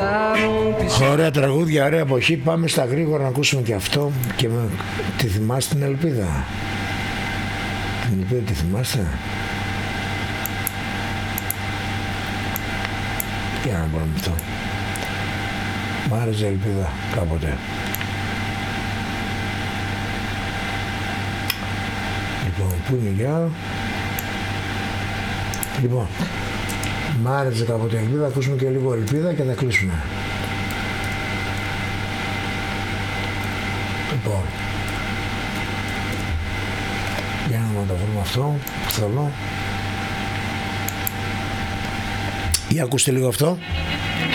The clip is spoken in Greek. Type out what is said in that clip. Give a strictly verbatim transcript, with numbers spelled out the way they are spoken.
Ωραία τραγούδια, ωραία εποχή. Πάμε στα γρήγορα να ακούσουμε και αυτό. Και με... τη θυμάστε την Ελπίδα? Την Ελπίδα τη θυμάστε? Για να μπορούμε αυτό. Μ' άρεσε η Ελπίδα κάποτε. Λοιπόν, πού είναι για... Λοιπόν, μ' άρεσε κάποτε η Ελπίδα, ακούσουμε και λίγο Ελπίδα και θα κλείσουμε. Λοιπόν, για να το βρούμε αυτό που θέλω. Για ακούστε λίγο αυτό.